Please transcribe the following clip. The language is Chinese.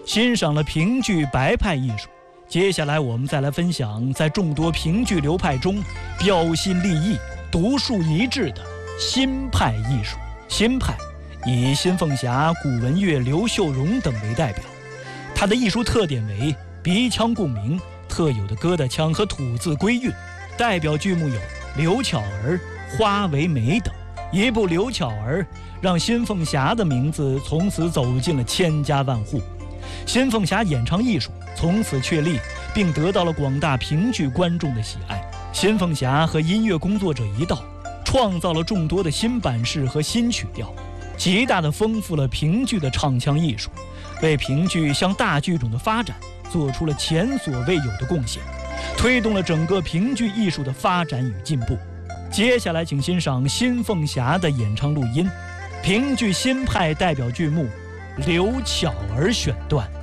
欣赏了评剧白派艺术，接下来我们再来分享在众多评剧流派中标新立异、独树一帜的新派艺术。新派以新凤霞、古文月、刘秀荣等为代表，它的艺术特点为鼻腔共鸣、特有的疙瘩腔和吐字归韵。代表剧目有《刘巧儿》《花为媒》等。一部《刘巧儿》让新凤霞的名字从此走进了千家万户，新凤霞演唱艺术从此确立，并得到了广大评剧观众的喜爱。新凤霞和音乐工作者一道，创造了众多的新版式和新曲调，极大地丰富了评剧的唱腔艺术，为评剧向大剧种的发展做出了前所未有的贡献，推动了整个评剧艺术的发展与进步。接下来请欣赏新凤霞的演唱录音，评剧新派代表剧目《刘巧儿》选段。